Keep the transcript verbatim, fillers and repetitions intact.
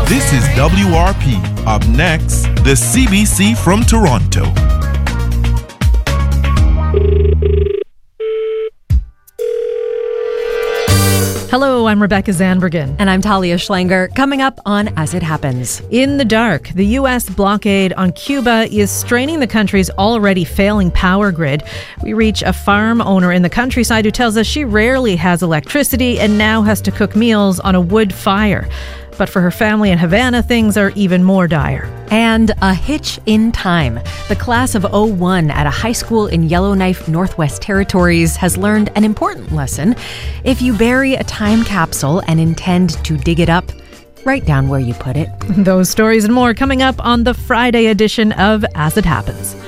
This is W R P. Up next, the C B C from Toronto. Hello, I'm Rebecca Zandbergen. And I'm Talia Schlanger. Coming up on As It Happens. In the dark, the U S blockade on Cuba is straining the country's already failing power grid. We reach a farm owner in the countryside who tells us she rarely has electricity and now has to cook meals on a wood fire. But for her family in Havana, things are even more dire. And a hitch in time. The class of oh one at a high school in Yellowknife, Northwest Territories has learned an important lesson. If you bury a time capsule and intend to dig it up, write down where you put it. Those stories and more coming up on the Friday edition of As It Happens.